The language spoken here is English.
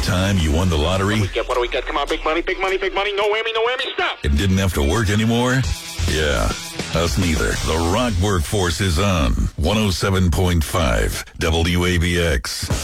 time you won the lottery? What do we get? Come on, big money, big money, big money. No whammy, stop! And didn't have to work anymore? Yeah, us neither. The Rock Workforce is on 107.5 WABX.